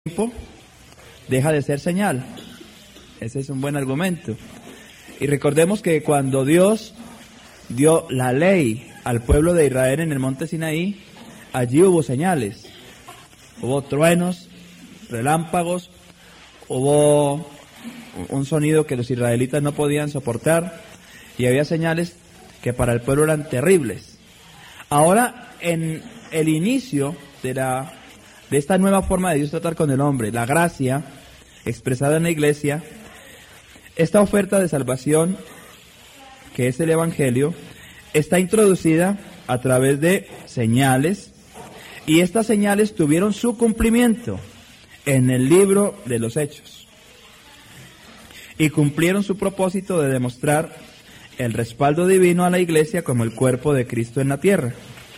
tiempo deja de ser señal. Ese es un buen argumento. Y recordemos que cuando Dios dio la ley al pueblo de Israel en el monte Sinaí, allí hubo señales. Hubo truenos, relámpagos, hubo un sonido que los israelitas no podían soportar y había señales que para el pueblo eran terribles. Ahora, en el inicio de esta nueva forma de Dios tratar con el hombre, la gracia expresada en la iglesia, esta oferta de salvación, que es el Evangelio, está introducida a través de señales, y estas señales tuvieron su cumplimiento en el libro de los Hechos, y cumplieron su propósito de demostrar el respaldo divino a la iglesia como el cuerpo de Cristo en la tierra.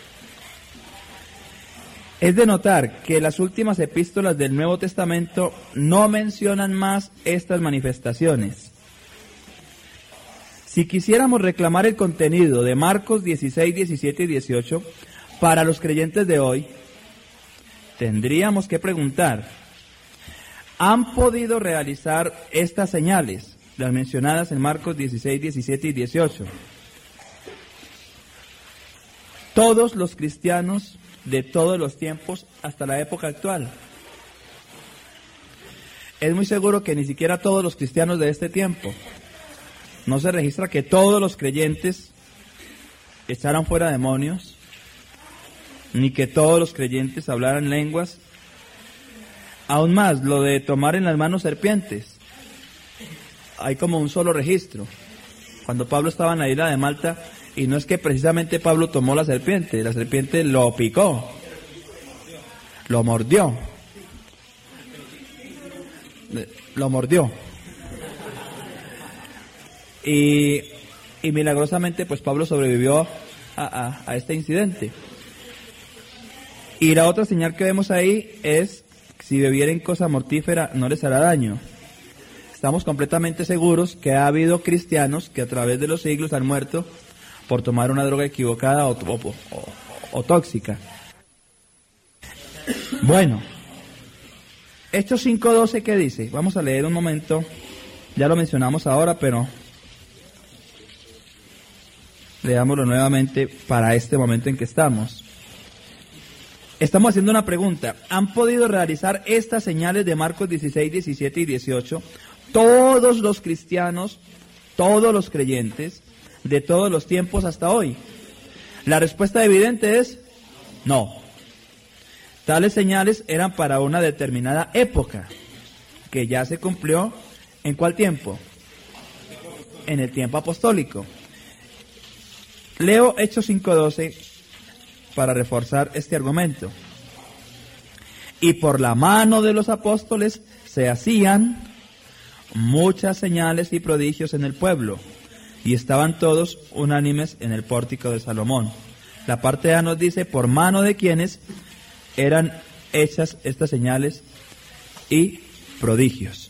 Es de notar que las últimas epístolas del Nuevo Testamento no mencionan más estas manifestaciones. Si quisiéramos reclamar el contenido de Marcos 16, 17 y 18 para los creyentes de hoy, tendríamos que preguntar: ¿han podido realizar estas señales, las mencionadas en Marcos 16, 17 y 18? Todos los cristianos de todos los tiempos hasta la época actual. Es muy seguro que ni siquiera todos los cristianos de este tiempo. No se registra que todos los creyentes echaran fuera demonios, ni que todos los creyentes hablaran lenguas. Aún más, lo de tomar en las manos serpientes. Hay como un solo registro. Cuando Pablo estaba en la isla de Malta, y no es que precisamente Pablo tomó la serpiente lo picó, lo mordió. Y milagrosamente pues Pablo sobrevivió a este incidente. Y la otra señal que vemos ahí es: si bebieren cosa mortífera no les hará daño. Estamos completamente seguros que ha habido cristianos que a través de los siglos han muerto por tomar una droga equivocada o tóxica. Bueno, Hechos 5:12, ¿qué dice? Vamos a leer un momento, ya lo mencionamos ahora, pero leámoslo nuevamente para este momento en que estamos. Estamos haciendo una pregunta: ¿han podido realizar estas señales de Marcos 16, 17 y 18 todos los cristianos, todos los creyentes, de todos los tiempos hasta hoy? La respuesta evidente es no. Tales señales eran para una determinada época, que ya se cumplió. ¿En cuál tiempo? En el tiempo apostólico. Leo Hechos 5:12 para reforzar este argumento. Y por la mano de los apóstoles se hacían muchas señales y prodigios en el pueblo, y estaban todos unánimes en el pórtico de Salomón. La parte A nos dice por mano de quienes eran hechas estas señales y prodigios.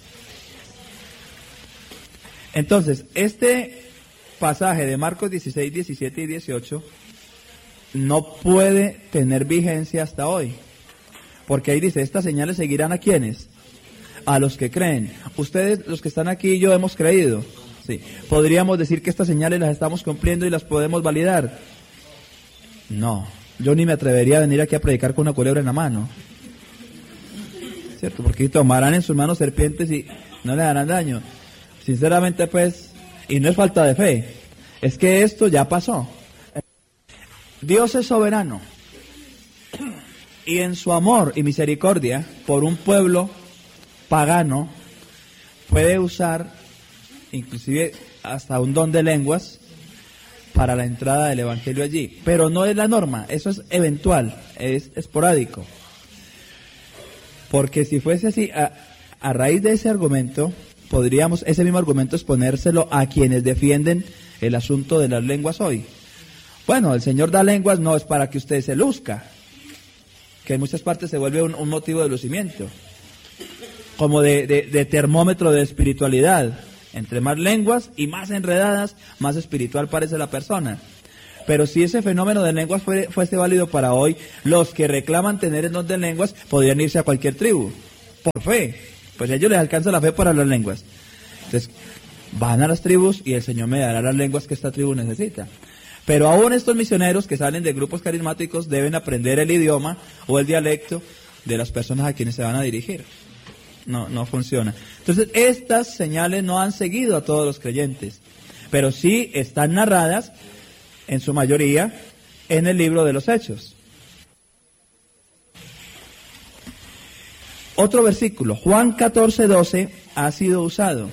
Entonces, este pasaje de Marcos 16, 17 y 18 no puede tener vigencia hasta hoy, porque ahí dice: estas señales seguirán ¿a quiénes? A los que creen. Ustedes, los que están aquí y yo, hemos creído. Sí. ¿Podríamos decir que estas señales las estamos cumpliendo y las podemos validar? No. Yo ni me atrevería a venir aquí a predicar con una culebra en la mano, ¿cierto? Porque tomarán en sus manos serpientes y no le harán daño. Sinceramente, pues, y no es falta de fe, es que esto ya pasó. Dios es soberano, y en su amor y misericordia por un pueblo pagano puede usar inclusive hasta un don de lenguas para la entrada del evangelio allí, pero no es la norma, eso es eventual, es esporádico. Porque si fuese así, a raíz de ese argumento, podríamos ese mismo argumento exponérselo a quienes defienden el asunto de las lenguas hoy. Bueno, el Señor da lenguas, no es para que usted se luzca, que en muchas partes se vuelve un motivo de lucimiento, como de termómetro de espiritualidad. Entre más lenguas y más enredadas, más espiritual parece la persona. Pero si ese fenómeno de lenguas fuese válido para hoy, los que reclaman tener el don de lenguas podrían irse a cualquier tribu. por fe. Pues a ellos les alcanza la fe para las lenguas. Entonces, van a las tribus y el Señor me dará las lenguas que esta tribu necesita. Pero aún estos misioneros que salen de grupos carismáticos deben aprender el idioma o el dialecto de las personas a quienes se van a dirigir. No funciona. Entonces, estas señales no han seguido a todos los creyentes, pero sí están narradas, en su mayoría, en el libro de los Hechos. Otro versículo, Juan 14:12, ha sido usado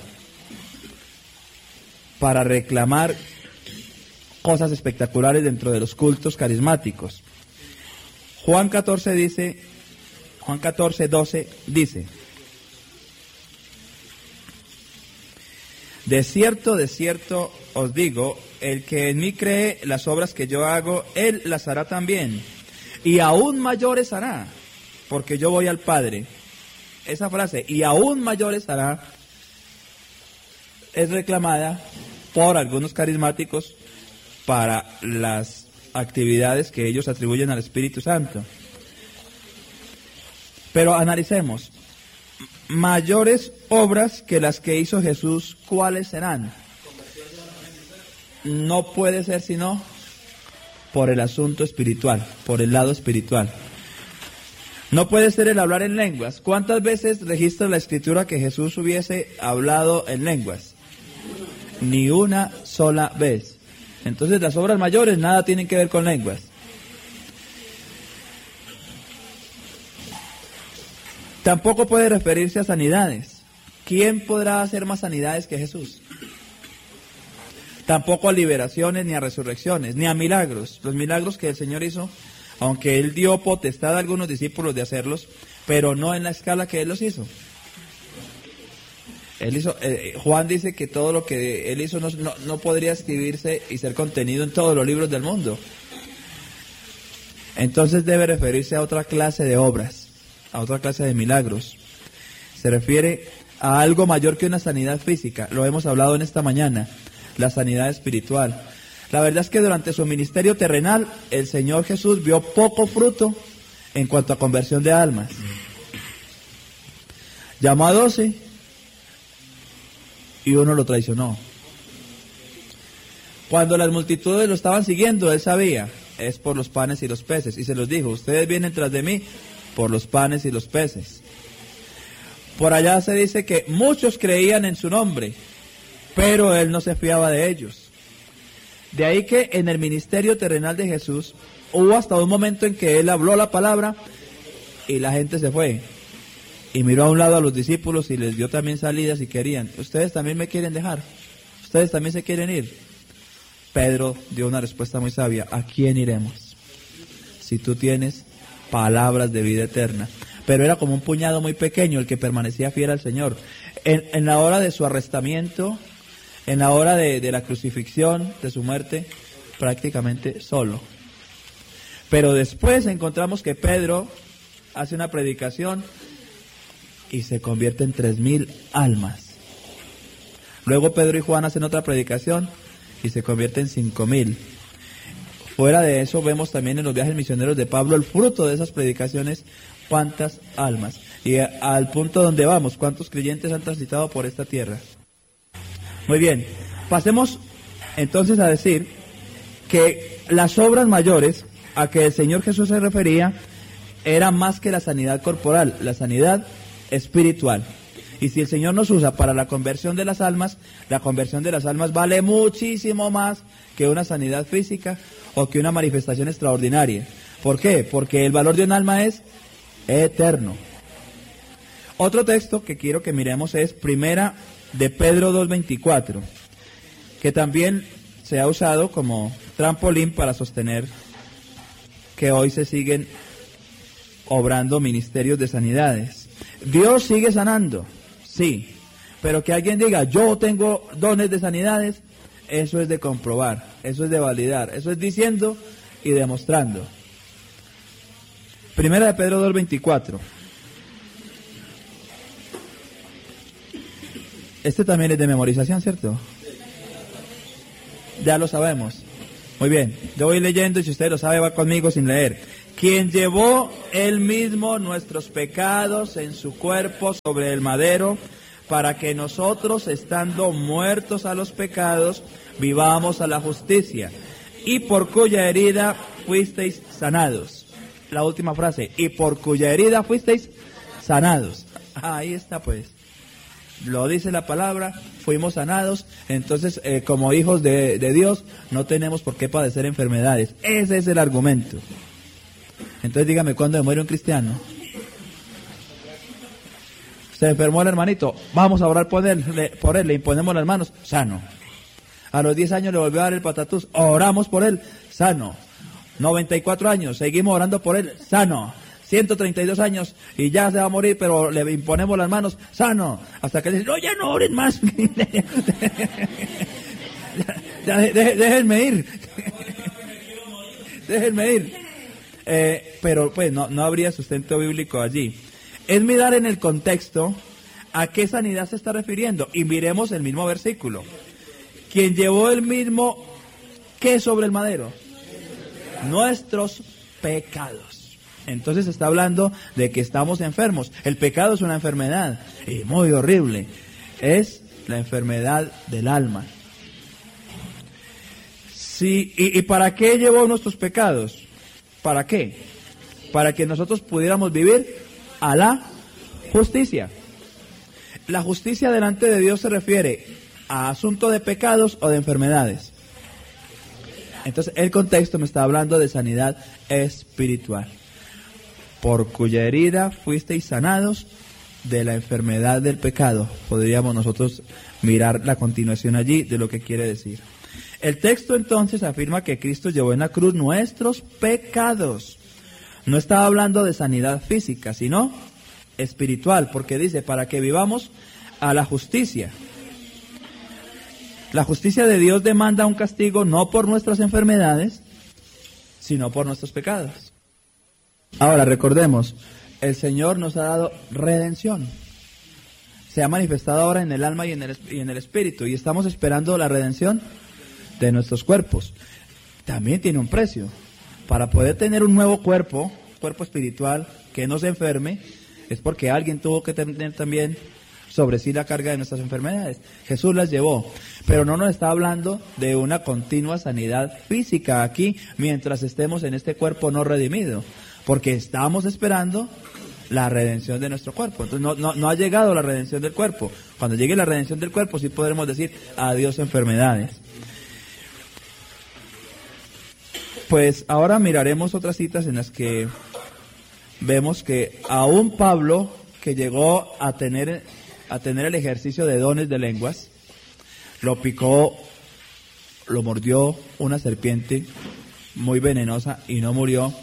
para reclamar cosas espectaculares dentro de los cultos carismáticos. Juan 14:12 dice: de cierto os digo, el que en mí cree, las obras que yo hago, él las hará también, y aún mayores hará, porque yo voy al Padre. Esa frase, y aún mayores hará, es reclamada por algunos carismáticos para las actividades que ellos atribuyen al Espíritu Santo. Pero analicemos, mayores obras que las que hizo Jesús, ¿cuáles serán? No puede ser sino por el asunto espiritual, por el lado espiritual. No puede ser el hablar en lenguas. ¿Cuántas veces registra la Escritura que Jesús hubiese hablado en lenguas? Ni una sola vez. Entonces las obras mayores nada tienen que ver con lenguas. Tampoco puede referirse a sanidades. ¿Quién podrá hacer más sanidades que Jesús? Tampoco a liberaciones, ni a resurrecciones, ni a milagros. Los milagros que el Señor hizo, aunque Él dio potestad a algunos discípulos de hacerlos, pero no en la escala que Él los hizo. Juan dice que todo lo que Él hizo no podría escribirse y ser contenido en todos los libros del mundo. Entonces debe referirse a otra clase de obras, a otra clase de milagros. Se refiere a algo mayor que una sanidad física. Lo hemos hablado en esta mañana, la sanidad espiritual. La verdad es que durante su ministerio terrenal, el Señor Jesús vio poco fruto en cuanto a conversión de almas. Llamó a 12 y uno lo traicionó. Cuando las multitudes lo estaban siguiendo, Él sabía, es por los panes y los peces. Y se los dijo, ustedes vienen tras de mí por los panes y los peces. Por allá se dice que muchos creían en su nombre, pero Él no se fiaba de ellos. De ahí que en el ministerio terrenal de Jesús hubo hasta un momento en que Él habló la palabra y la gente se fue. Y miró a un lado a los discípulos y les dio también salidas si querían. ¿Ustedes también me quieren dejar? ¿Ustedes también se quieren ir? Pedro dio una respuesta muy sabia. ¿A quién iremos? Si tú tienes palabras de vida eterna. Pero era como un puñado muy pequeño el que permanecía fiel al Señor. En la hora de su arrestamiento, en la hora de la crucifixión, de su muerte, prácticamente solo. Pero después encontramos que Pedro hace una predicación y se convierte en 3,000 almas. Luego Pedro y Juan hacen otra predicación y se convierte en 5,000. Fuera de eso vemos también en los viajes misioneros de Pablo el fruto de esas predicaciones, cuántas almas. Y al punto donde vamos, cuántos creyentes han transitado por esta tierra. Muy bien, pasemos entonces a decir que las obras mayores a que el Señor Jesús se refería eran más que la sanidad corporal, la sanidad espiritual. Y si el Señor nos usa para la conversión de las almas, la conversión de las almas vale muchísimo más que una sanidad física o que una manifestación extraordinaria. ¿Por qué? Porque el valor de un alma es eterno. Otro texto que quiero que miremos es Primera de Pedro 2:24, que también se ha usado como trampolín para sostener que hoy se siguen obrando ministerios de sanidades. Dios sigue sanando, sí, pero que alguien diga, yo tengo dones de sanidades, eso es de comprobar, eso es de validar, eso es diciendo y demostrando. Primera de Pedro 2:24. Este también es de memorización, ¿cierto? Ya lo sabemos. Muy bien, yo voy leyendo y si usted lo sabe va conmigo sin leer. quien llevó él mismo nuestros pecados en su cuerpo sobre el madero, para que nosotros, estando muertos a los pecados, vivamos a la justicia, y por cuya herida fuisteis sanados. La última frase, y por cuya herida fuisteis sanados. Ahí está pues. Lo dice la palabra, fuimos sanados, entonces como hijos de Dios no tenemos por qué padecer enfermedades. Ese es el argumento. Entonces dígame, ¿cuándo muere un cristiano? Se enfermó el hermanito, vamos a orar por él, le imponemos las manos, sano. A los 10 años le volvió a dar el patatús, oramos por él, sano. 94 años, seguimos orando por él, sano. 132 años y ya se va a morir, pero le imponemos las manos, sano. Hasta que dice, no, ya no oren más. Déjenme ir. Déjenme ir. Pero pues no habría sustento bíblico allí. Es mirar en el contexto a qué sanidad se está refiriendo. Y miremos el mismo versículo. Quien llevó el mismo, ¿qué sobre el madero? Nuestros pecados. Entonces está hablando de que estamos enfermos. El pecado es una enfermedad y muy horrible. Es la enfermedad del alma. Sí, ¿y para qué llevó nuestros pecados? ¿Para qué? Para que nosotros pudiéramos vivir a la justicia. La justicia delante de Dios se refiere a asunto de pecados o de enfermedades. Entonces el contexto me está hablando de sanidad espiritual. Por cuya herida fuisteis sanados de la enfermedad del pecado. Podríamos nosotros mirar la continuación allí de lo que quiere decir. El texto entonces afirma que Cristo llevó en la cruz nuestros pecados. No estaba hablando de sanidad física, sino espiritual, porque dice, para que vivamos a la justicia. La justicia de Dios demanda un castigo no por nuestras enfermedades, sino por nuestros pecados. Ahora recordemos, el Señor nos ha dado redención. Se ha manifestado ahora en el alma y en el espíritu, y estamos esperando la redención de nuestros cuerpos. También tiene un precio. Para poder tener un nuevo cuerpo espiritual que no se enferme, es porque alguien tuvo que tener también sobre sí la carga de nuestras enfermedades. Jesús las llevó, pero no nos está hablando de una continua sanidad física aquí mientras estemos en este cuerpo no redimido, porque estamos esperando la redención de nuestro cuerpo. Entonces no ha llegado la redención del cuerpo. Cuando llegue la redención del cuerpo sí podremos decir adiós enfermedades. Pues ahora miraremos otras citas en las que vemos que aún Pablo, que llegó a tener el ejercicio de dones de lenguas, lo picó, lo mordió una serpiente muy venenosa y no murió.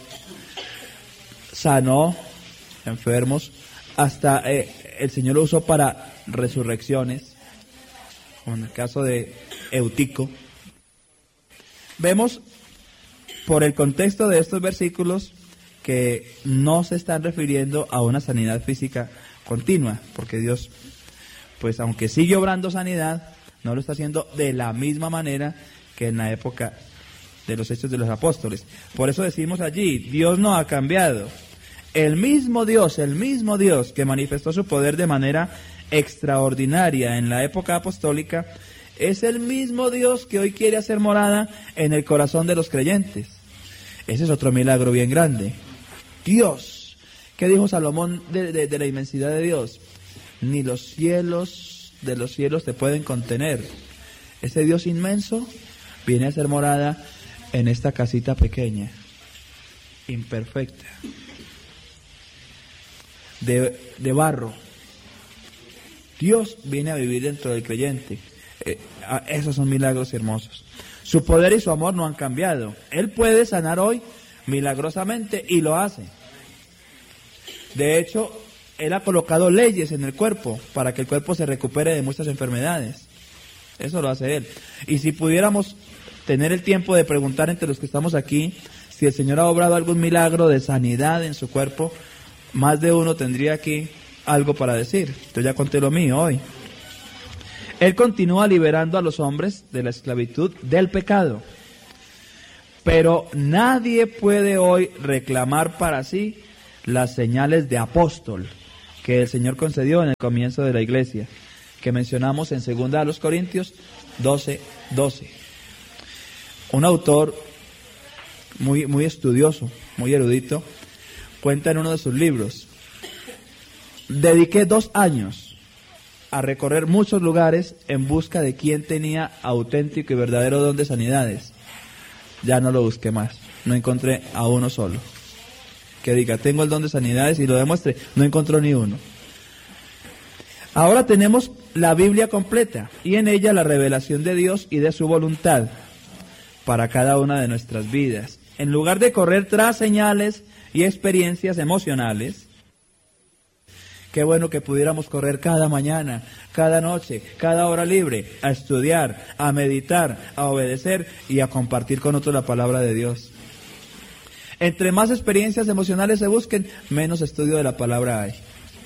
Sanó enfermos, hasta el Señor lo usó para resurrecciones, como en el caso de Eutico. Vemos por el contexto de estos versículos que no se están refiriendo a una sanidad física continua, porque Dios, pues aunque sigue obrando sanidad, no lo está haciendo de la misma manera que en la época de los Hechos de los Apóstoles. Por eso decimos allí, Dios no ha cambiado. El mismo Dios que manifestó su poder de manera extraordinaria en la época apostólica, es el mismo Dios que hoy quiere hacer morada en el corazón de los creyentes. Ese es otro milagro bien grande. Dios, ¿qué dijo Salomón de la inmensidad de Dios? Ni los cielos de los cielos te pueden contener. Ese Dios inmenso viene a hacer morada en esta casita pequeña, imperfecta, de barro. Dios viene a vivir dentro del creyente. Esos son milagros hermosos. Su poder y su amor no han cambiado. Él puede sanar hoy milagrosamente y lo hace. De hecho, Él ha colocado leyes en el cuerpo para que el cuerpo se recupere de muchas enfermedades. Eso lo hace Él. Y si pudiéramos tener el tiempo de preguntar entre los que estamos aquí si el Señor ha obrado algún milagro de sanidad en su cuerpo, más de uno tendría aquí algo para decir. Yo ya conté lo mío hoy. Él continúa liberando a los hombres de la esclavitud del pecado. Pero nadie puede hoy reclamar para sí las señales de apóstol que el Señor concedió en el comienzo de la iglesia, que mencionamos en 2 Corintios 12:12. Un autor muy estudioso, muy erudito, cuenta en uno de sus libros: dediqué 2 años a recorrer muchos lugares en busca de quien tenía auténtico y verdadero don de sanidades. Ya no lo busqué más, no encontré a uno solo que diga, tengo el don de sanidades, y lo demuestre. No encontró ni uno. Ahora tenemos la Biblia completa y en ella la revelación de Dios y de su voluntad para cada una de nuestras vidas. En lugar de correr tras señales y experiencias emocionales, qué bueno que pudiéramos correr cada mañana, cada noche, cada hora libre, a estudiar, a meditar, a obedecer y a compartir con otros la palabra de Dios. Entre más experiencias emocionales se busquen, menos estudio de la palabra hay.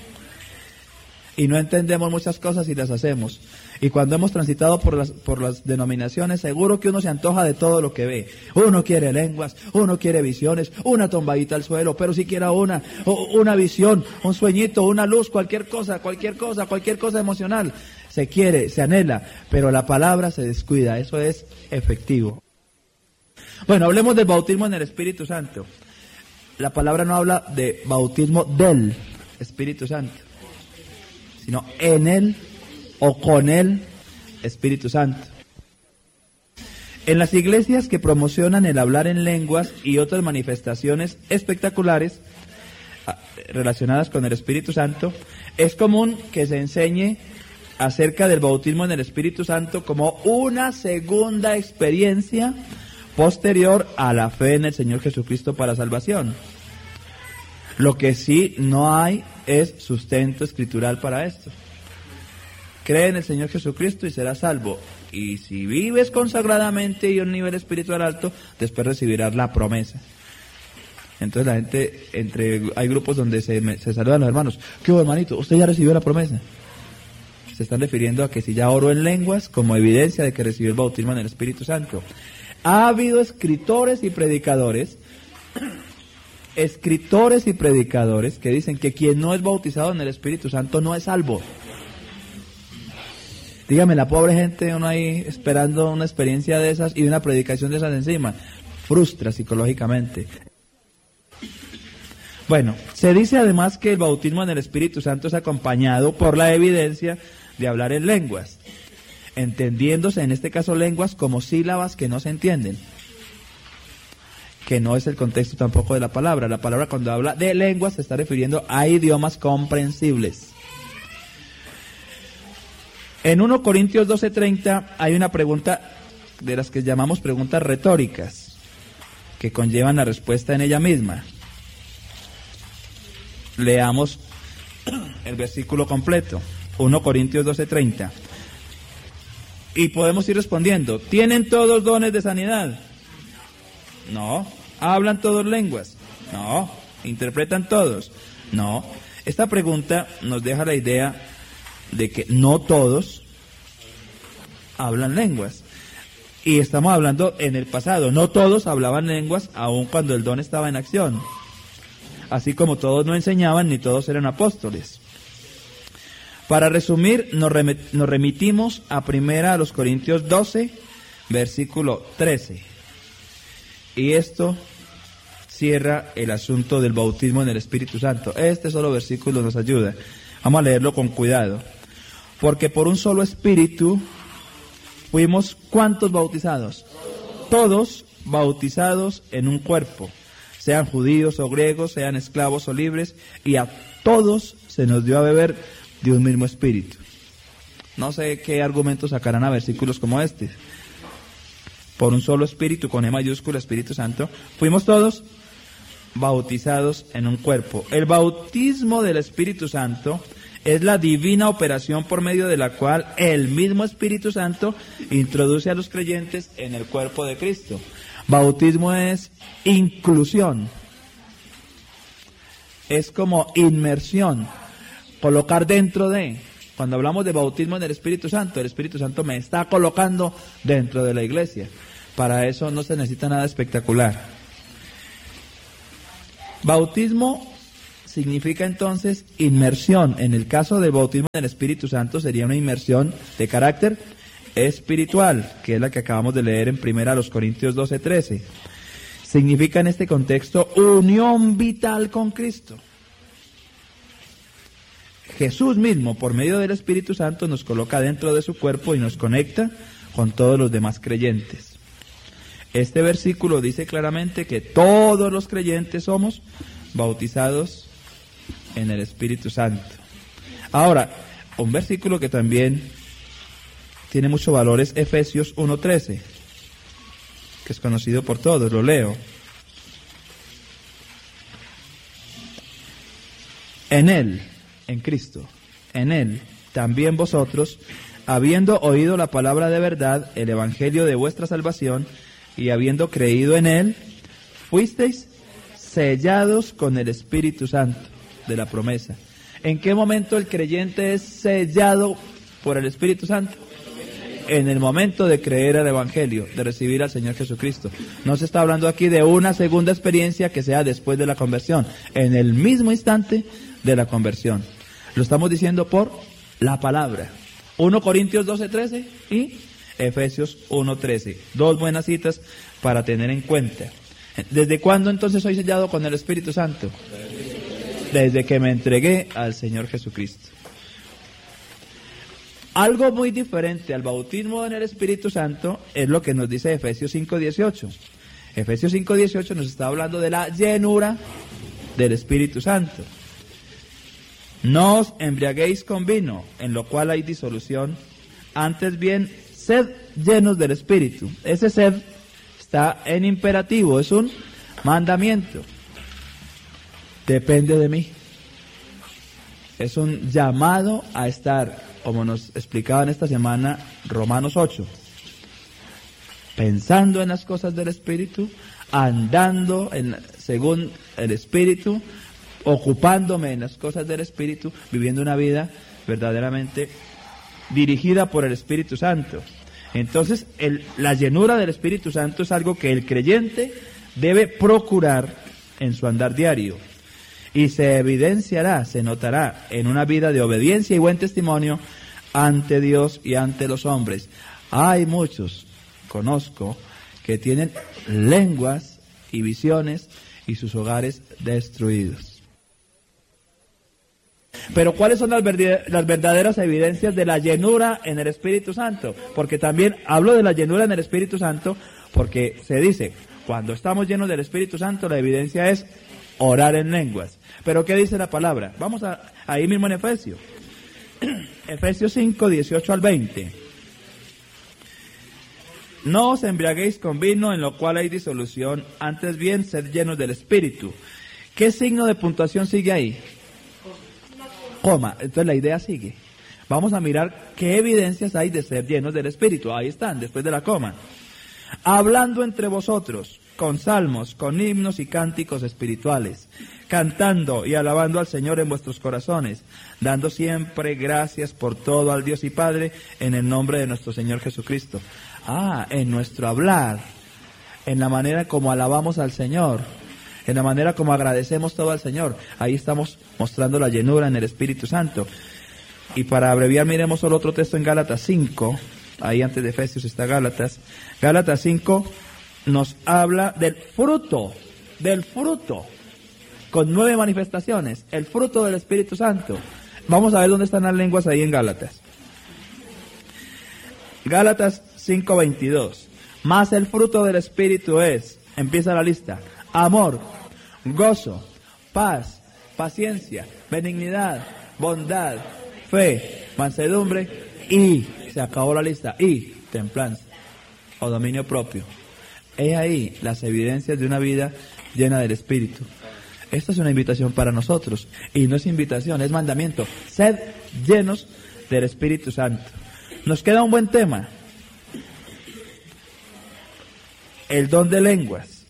Y no entendemos muchas cosas y las hacemos. Y cuando hemos transitado por las denominaciones, seguro que uno se antoja de todo lo que ve. Uno quiere lenguas, uno quiere visiones, una tombadita al suelo, pero siquiera una visión, un sueñito, una luz, cualquier cosa emocional. Se quiere, se anhela, pero la palabra se descuida, eso es efectivo. Bueno, hablemos del bautismo en el Espíritu Santo. La palabra no habla de bautismo del Espíritu Santo, sino en él o con el Espíritu Santo. En las iglesias que promocionan el hablar en lenguas y otras manifestaciones espectaculares relacionadas con el Espíritu Santo, es común que se enseñe acerca del bautismo en el Espíritu Santo como una segunda experiencia posterior a la fe en el Señor Jesucristo para salvación. Lo que sí no hay es sustento escritural para esto. Cree en el Señor Jesucristo y serás salvo. Y si vives consagradamente y a un nivel espiritual alto, después recibirás la promesa. Entonces la gente, hay grupos donde se saludan los hermanos. ¿Qué hubo, hermanito? ¿Usted ya recibió la promesa? Se están refiriendo a que si ya oró en lenguas, como evidencia de que recibió el bautismo en el Espíritu Santo. Ha habido escritores y predicadores que dicen que quien no es bautizado en el Espíritu Santo no es salvo. Dígame, la pobre gente, uno ahí esperando una experiencia de esas y una predicación de esas encima, frustra psicológicamente. Bueno, se dice además que el bautismo en el Espíritu Santo es acompañado por la evidencia de hablar en lenguas, entendiéndose en este caso lenguas como sílabas que no se entienden, que no es el contexto tampoco de la palabra. La palabra, cuando habla de lenguas, se está refiriendo a idiomas comprensibles. En 1 Corintios 12:30 hay una pregunta de las que llamamos preguntas retóricas, que conllevan la respuesta en ella misma. Leamos el versículo completo, 1 Corintios 12:30. Y podemos ir respondiendo: ¿tienen todos dones de sanidad? No. ¿Hablan todos lenguas? No. ¿Interpretan todos? No. Esta pregunta nos deja la idea de que no todos hablan lenguas. Y estamos hablando en el pasado. No todos hablaban lenguas aun cuando el don estaba en acción. Así como todos no enseñaban ni todos eran apóstoles. Para resumir, nos remitimos a 1 Corintios 12, versículo 13. Y esto cierra el asunto del bautismo en el Espíritu Santo. Este solo versículo nos ayuda. Vamos a leerlo con cuidado. Porque por un solo Espíritu fuimos, ¿cuántos bautizados? Todos bautizados en un cuerpo, sean judíos o griegos, sean esclavos o libres, y a todos se nos dio a beber de un mismo Espíritu. No sé qué argumentos sacarán a versículos como este. Por un solo Espíritu, con E mayúscula, Espíritu Santo, fuimos todos bautizados en un cuerpo. El bautismo del Espíritu Santo es la divina operación por medio de la cual el mismo Espíritu Santo introduce a los creyentes en el cuerpo de Cristo. Bautismo es inclusión, es como inmersión, colocar dentro de. Cuando hablamos de bautismo en el Espíritu Santo me está colocando dentro de la iglesia. Para eso no se necesita nada espectacular. Bautismo significa entonces inmersión. En el caso del bautismo del Espíritu Santo sería una inmersión de carácter espiritual, que es la que acabamos de leer en 1 Corintios 12:13. Significa en este contexto unión vital con Cristo. Jesús mismo, por medio del Espíritu Santo, nos coloca dentro de su cuerpo y nos conecta con todos los demás creyentes. Este versículo dice claramente que todos los creyentes somos bautizados en el Espíritu Santo. Ahora, un versículo que también tiene mucho valor es Efesios 1:13, que es conocido por todos, lo leo. En Él, en Cristo, en Él, también vosotros, habiendo oído la palabra de verdad, el evangelio de vuestra salvación, y habiendo creído en Él, fuisteis sellados con el Espíritu Santo de la promesa. ¿En qué momento el creyente es sellado por el Espíritu Santo? En el momento de creer al Evangelio, de recibir al Señor Jesucristo. No se está hablando aquí de una segunda experiencia que sea después de la conversión, en el mismo instante de la conversión. Lo estamos diciendo por la palabra. 1 Corintios 12:13 y Efesios 1:13. Dos buenas citas para tener en cuenta. ¿Desde cuándo entonces soy sellado con el Espíritu Santo? Desde que me entregué al Señor Jesucristo. Algo muy diferente al bautismo en el Espíritu Santo es lo que nos dice Efesios 5:18. Efesios 5:18 nos está hablando de la llenura del Espíritu Santo. No os embriaguéis con vino, en lo cual hay disolución, antes bien, sed llenos del Espíritu. Ese sed está en imperativo, es un mandamiento. Depende de mí. Es un llamado a estar, como nos explicaba en esta semana Romanos 8, pensando en las cosas del Espíritu, andando según el Espíritu, ocupándome en las cosas del Espíritu, viviendo una vida verdaderamente dirigida por el Espíritu Santo. Entonces, la llenura del Espíritu Santo es algo que el creyente debe procurar en su andar diario. Y se evidenciará, se notará en una vida de obediencia y buen testimonio ante Dios y ante los hombres. Hay muchos, conozco, que tienen lenguas y visiones y sus hogares destruidos. Pero ¿cuáles son las verdaderas evidencias de la llenura en el Espíritu Santo? Porque también hablo de la llenura en el Espíritu Santo porque se dice, cuando estamos llenos del Espíritu Santo, la evidencia es orar en lenguas. Pero ¿qué dice la palabra? Vamos ahí mismo en Efesios. Efesios 5, 18 al 20. No os embriaguéis con vino, en lo cual hay disolución, antes bien sed llenos del Espíritu. ¿Qué signo de puntuación sigue ahí? Coma. Entonces la idea sigue. Vamos a mirar qué evidencias hay de ser llenos del Espíritu. Ahí están, después de la coma. Hablando entre vosotros con salmos, con himnos y cánticos espirituales, cantando y alabando al Señor en vuestros corazones, dando siempre gracias por todo al Dios y Padre en el nombre de nuestro Señor Jesucristo. En nuestro hablar, en la manera como alabamos al Señor, en la manera como agradecemos todo al Señor, ahí estamos mostrando la llenura en el Espíritu Santo. Y para abreviar, miremos solo otro texto en Gálatas 5, ahí antes de Efesios está Gálatas. Gálatas 5 nos habla del fruto, con 9 manifestaciones, el fruto del Espíritu Santo. Vamos a ver dónde están las lenguas ahí en Gálatas. Gálatas 5:22. Más el fruto del Espíritu es, empieza la lista, amor, gozo, paz, paciencia, benignidad, bondad, fe, mansedumbre y, se acabó la lista, y templanza o dominio propio. He ahí las evidencias de una vida llena del Espíritu. Esta es una invitación para nosotros, y no es invitación, es mandamiento. Sed llenos del Espíritu Santo. Nos queda un buen tema: el don de lenguas.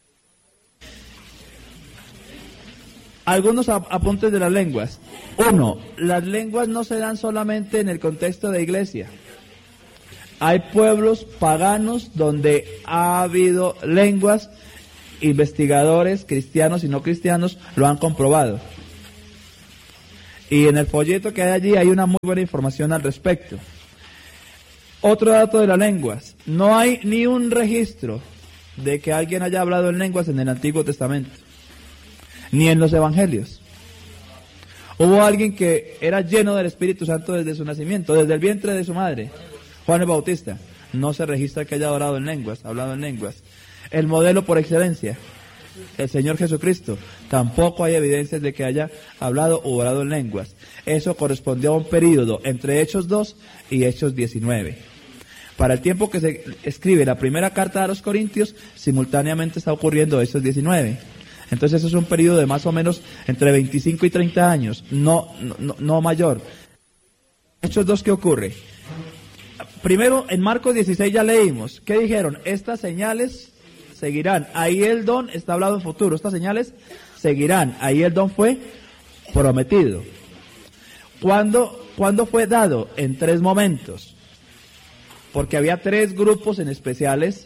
Algunos apuntes de las lenguas. 1. Las lenguas no se dan solamente en el contexto de iglesia. Hay pueblos paganos donde ha habido lenguas, investigadores cristianos y no cristianos lo han comprobado. Y en el folleto que hay allí hay una muy buena información al respecto. Otro dato de las lenguas: no hay ni un registro de que alguien haya hablado en lenguas en el Antiguo Testamento, ni en los Evangelios. Hubo alguien que era lleno del Espíritu Santo desde su nacimiento, desde el vientre de su madre, Juan el Bautista. No se registra que haya orado en lenguas, hablado en lenguas. El modelo por excelencia, el Señor Jesucristo, tampoco hay evidencias de que haya hablado o orado en lenguas. Eso correspondió a un período entre Hechos 2 y Hechos 19. Para el tiempo que se escribe la primera carta a los Corintios, simultáneamente está ocurriendo Hechos 19. Entonces eso es un periodo de más o menos entre 25 y 30 años, no mayor. Hechos 2, ¿qué ocurre? Primero, en Marcos 16 ya leímos, ¿qué dijeron? Estas señales seguirán. Ahí el don está hablado en futuro, estas señales seguirán. Ahí el don fue prometido. ¿Cuándo fue dado? En 3 momentos. Porque había 3 grupos en especial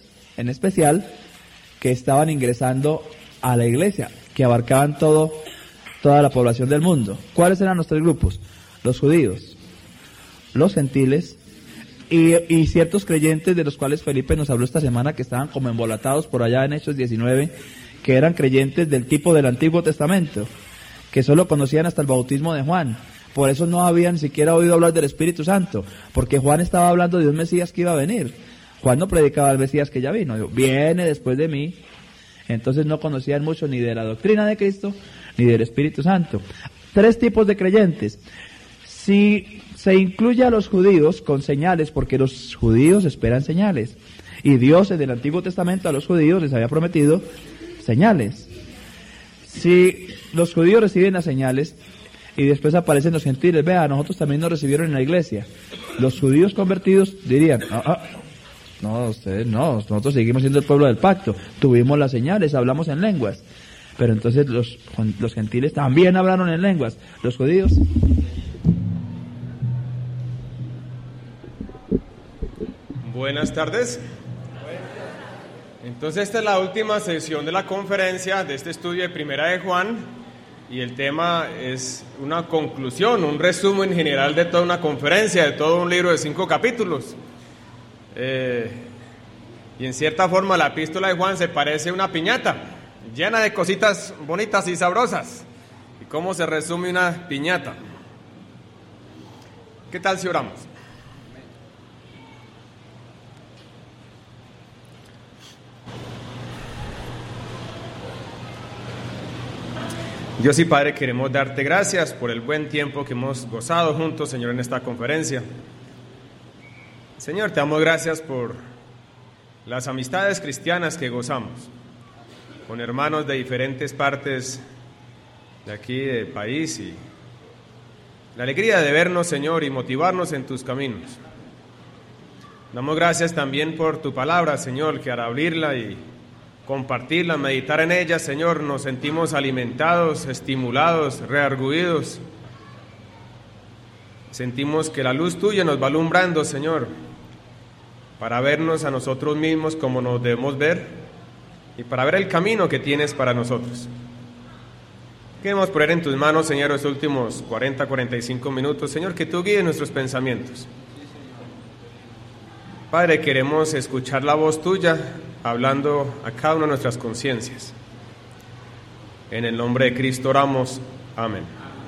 que estaban ingresando a la iglesia, que abarcaban toda la población del mundo. ¿Cuáles eran los 3 grupos? Los judíos, los gentiles y ciertos creyentes de los cuales Felipe nos habló esta semana, que estaban como embolatados por allá en Hechos 19, que eran creyentes del tipo del Antiguo Testamento, que solo conocían hasta el bautismo de Juan. Por eso no habían ni siquiera oído hablar del Espíritu Santo, porque Juan estaba hablando de un Mesías que iba a venir. Juan no predicaba al Mesías que ya vino, dijo, viene después de mí. Entonces no conocían mucho ni de la doctrina de Cristo, ni del Espíritu Santo. 3 tipos de creyentes. Si se incluye a los judíos con señales, porque los judíos esperan señales, y Dios en el Antiguo Testamento a los judíos les había prometido señales. Si los judíos reciben las señales, y después aparecen los gentiles, vea, a nosotros también nos recibieron en la iglesia. Los judíos convertidos dirían, no, ustedes no, nosotros seguimos siendo el pueblo del pacto, tuvimos las señales, hablamos en lenguas. Pero entonces los gentiles también hablaron en lenguas, los judíos. Buenas tardes. Entonces esta es la última sesión de la conferencia de este estudio de Primera de Juan, y el tema es una conclusión, un resumen general de toda una conferencia, de todo un libro de 5 capítulos. Y en cierta forma la epístola de Juan se parece a una piñata, llena de cositas bonitas y sabrosas. ¿Y cómo se resume una piñata? ¿Qué tal si oramos? Dios y Padre, queremos darte gracias por el buen tiempo que hemos gozado juntos, Señor, en esta conferencia. Señor, te damos gracias por las amistades cristianas que gozamos, con hermanos de diferentes partes de aquí del país, y la alegría de vernos, Señor, y motivarnos en tus caminos. Damos gracias también por tu palabra, Señor, que al abrirla y compartirla, meditar en ella, Señor, nos sentimos alimentados, estimulados, reargüidos. Sentimos que la luz tuya nos va alumbrando, Señor, para vernos a nosotros mismos como nos debemos ver y para ver el camino que tienes para nosotros. Queremos poner en tus manos, Señor, los últimos 45 minutos, Señor, que tú guíes nuestros pensamientos. Padre, queremos escuchar la voz tuya hablando a cada una de nuestras conciencias. En el nombre de Cristo oramos. Amén.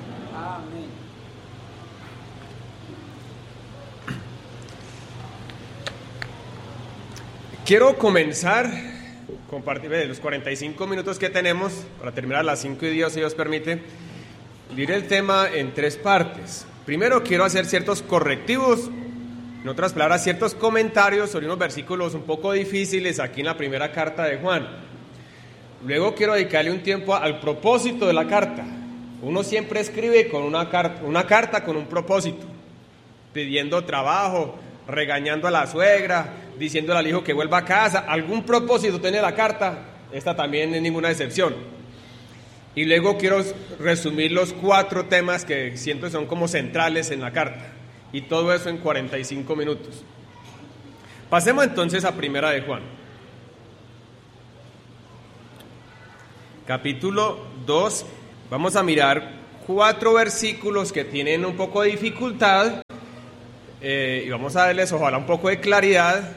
Quiero comenzar compartir los 45 minutos que tenemos para terminar a las 5:10, si Dios permite. Diré el tema en 3 partes. Primero quiero hacer ciertos correctivos, en otras palabras, ciertos comentarios sobre unos versículos un poco difíciles aquí en la primera carta de Juan. Luego quiero dedicarle un tiempo al propósito de la carta. Uno siempre escribe con una carta con un propósito, pidiendo trabajo, regañando a la suegra, diciéndole al hijo que vuelva a casa. Algún propósito tiene la carta, esta también es ninguna excepción. Y luego quiero resumir los 4 temas que siento son como centrales en la carta. Y todo eso en 45 minutos. Pasemos entonces a Primera de Juan. Capítulo 2. Vamos a mirar 4 versículos que tienen un poco de dificultad y vamos a darles ojalá un poco de claridad.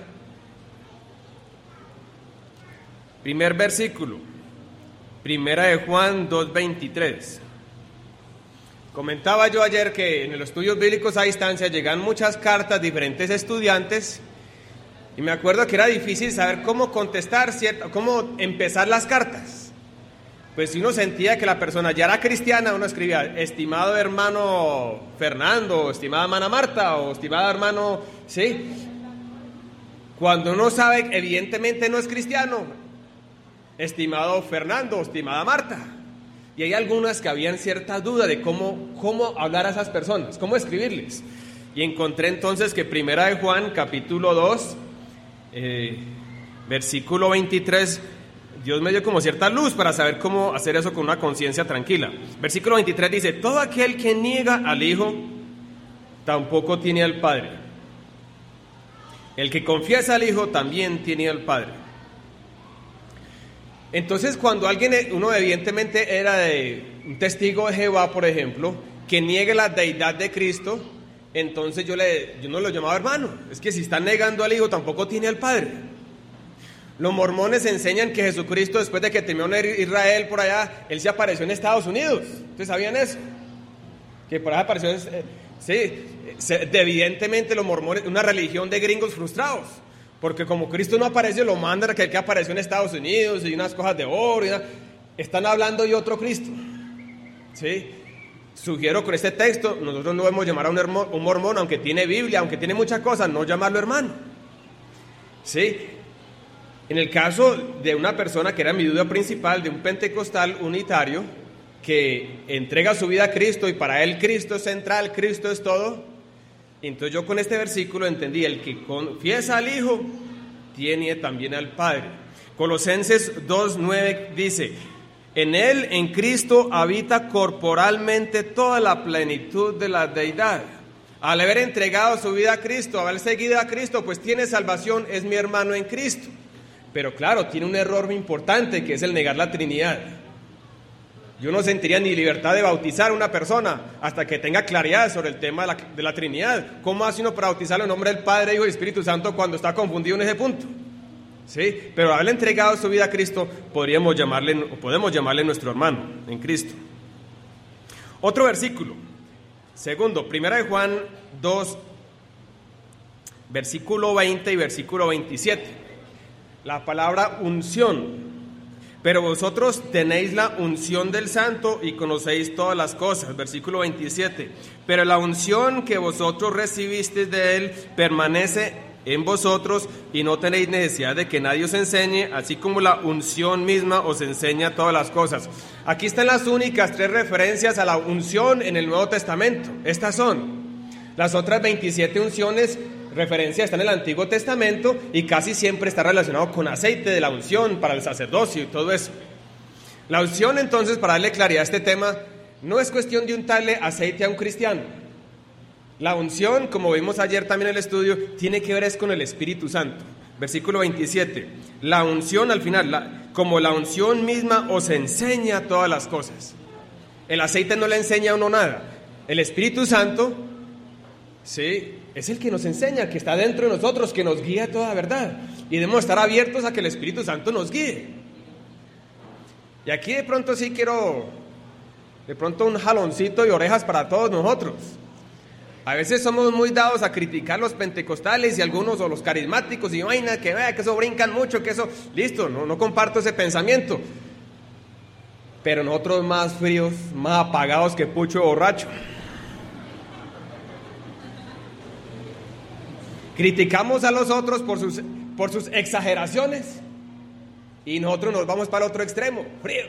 Primer versículo, Primera de Juan 2:23. Comentaba yo ayer que en los estudios bíblicos a distancia llegan muchas cartas, diferentes estudiantes, y me acuerdo que era difícil saber cómo contestar, cómo empezar las cartas. Pues si uno sentía que la persona ya era cristiana, uno escribía, estimado hermano Fernando, estimada hermana Marta, o estimado hermano, ¿sí? Cuando uno sabe, evidentemente no es cristiano, estimado Fernando, estimada Marta. Y hay algunas que habían cierta duda de cómo hablar a esas personas, cómo escribirles. Y encontré entonces que Primera de Juan, capítulo 2, versículo 23, Dios me dio como cierta luz para saber cómo hacer eso con una conciencia tranquila. Versículo 23 dice, todo aquel que niega al Hijo, tampoco tiene al Padre. El que confiesa al Hijo, también tiene al Padre. Entonces, cuando uno evidentemente era un testigo de Jehová, por ejemplo, que niegue la deidad de Cristo, entonces yo no lo llamaba hermano. Es que si está negando al Hijo, tampoco tiene al Padre. Los mormones enseñan que Jesucristo, después de que terminó en Israel por allá, Él se apareció en Estados Unidos. ¿Ustedes sabían eso? Que por allá apareció, evidentemente los mormones, una religión de gringos frustrados. Porque como Cristo no apareció, lo mandan a que apareció en Estados Unidos y unas cosas de oro. Están hablando de otro Cristo. ¿Sí? Sugiero con este texto, nosotros no debemos llamar a un mormón, aunque tiene Biblia, aunque tiene muchas cosas, no llamarlo hermano. ¿Sí? En el caso de una persona que era mi duda principal, de un pentecostal unitario, que entrega su vida a Cristo y para él Cristo es central, Cristo es todo, entonces yo con este versículo entendí, el que confiesa al Hijo, tiene también al Padre. Colosenses 2:9 dice, en Él, en Cristo, habita corporalmente toda la plenitud de la deidad. Al haber entregado su vida a Cristo, haber seguido a Cristo, pues tiene salvación, es mi hermano en Cristo. Pero claro, tiene un error muy importante, que es el negar la Trinidad. Yo no sentiría ni libertad de bautizar a una persona hasta que tenga claridad sobre el tema de la Trinidad. ¿Cómo hace uno para bautizarlo en nombre del Padre, Hijo y Espíritu Santo cuando está confundido en ese punto? ¿Sí? Pero haberle entregado su vida a Cristo, podemos llamarle nuestro hermano en Cristo. Otro versículo. Segundo, Primera de Juan 2, versículo 20 y versículo 27. La palabra unción. Pero vosotros tenéis la unción del Santo y conocéis todas las cosas. Versículo 27. Pero la unción que vosotros recibisteis de Él permanece en vosotros y no tenéis necesidad de que nadie os enseñe, así como la unción misma os enseña todas las cosas. Aquí están las únicas 3 referencias a la unción en el Nuevo Testamento. Estas son. Las otras 27 unciones, referencias están en el Antiguo Testamento y casi siempre está relacionado con aceite de la unción para el sacerdocio y todo eso. La unción, entonces, para darle claridad a este tema, no es cuestión de untarle aceite a un cristiano. La unción, como vimos ayer también en el estudio, tiene que ver con el Espíritu Santo. Versículo 27. La unción al final, como la unción misma os enseña todas las cosas. El aceite no le enseña a uno nada. El Espíritu Santo, sí, es el que nos enseña, que está dentro de nosotros, que nos guía a toda verdad. Y debemos estar abiertos a que el Espíritu Santo nos guíe. Y aquí de pronto sí quiero, un jaloncito de orejas para todos nosotros. A veces somos muy dados a criticar los pentecostales y algunos o los carismáticos y vaina, que vea que eso brincan mucho, que eso, listo, no comparto ese pensamiento. Pero nosotros más fríos, más apagados que pucho borracho. Criticamos a los otros por sus exageraciones y nosotros nos vamos para el otro extremo, fríos.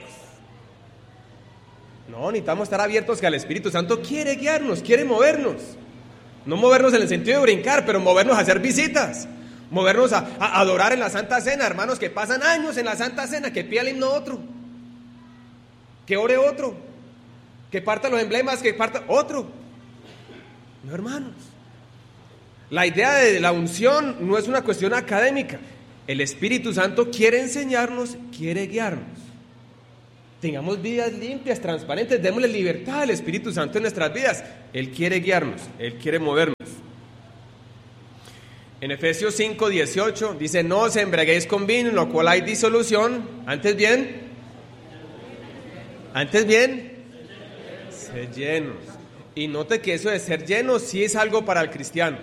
No, necesitamos estar abiertos, que el Espíritu Santo quiere guiarnos, quiere movernos. No movernos en el sentido de brincar, pero movernos a hacer visitas, movernos a adorar en la Santa Cena. Hermanos que pasan años en la Santa Cena, que pida el himno otro, que ore otro, que parta los emblemas, que parta otro. No, hermanos. La idea de la unción no es una cuestión académica. El Espíritu Santo quiere enseñarnos, quiere guiarnos. Tengamos vidas limpias, transparentes, démosle libertad al Espíritu Santo en nuestras vidas. Él quiere guiarnos, Él quiere movernos. En Efesios 5:18 dice: no os embriaguéis con vino, en lo cual hay disolución, antes bien, sed llenos. Y note que eso de ser llenos sí es algo para el cristiano.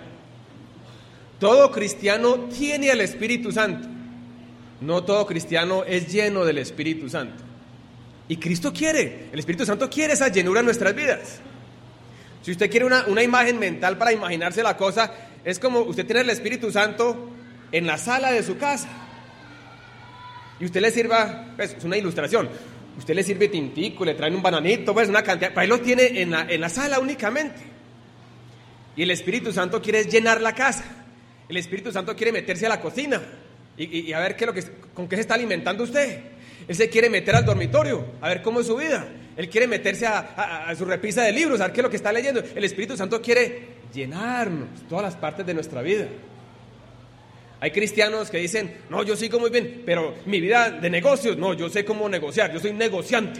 Todo cristiano tiene al Espíritu Santo. No todo cristiano es lleno del Espíritu Santo. Y Cristo quiere, el Espíritu Santo quiere esa llenura en nuestras vidas. Si usted quiere una imagen mental para imaginarse la cosa, es como usted tiene el Espíritu Santo en la sala de su casa. Y usted le sirva, pues, es una ilustración, usted le sirve tintico, le traen un bananito, pues una cantidad, para él lo tiene en la sala únicamente. Y el Espíritu Santo quiere llenar la casa. El Espíritu Santo quiere meterse a la cocina y a ver con qué se está alimentando usted. Él se quiere meter al dormitorio, a ver cómo es su vida. Él quiere meterse a su repisa de libros, a ver qué es lo que está leyendo. El Espíritu Santo quiere llenarnos todas las partes de nuestra vida. Hay cristianos que dicen: no, yo sigo muy bien, pero mi vida de negocios, no, yo sé cómo negociar, yo soy negociante.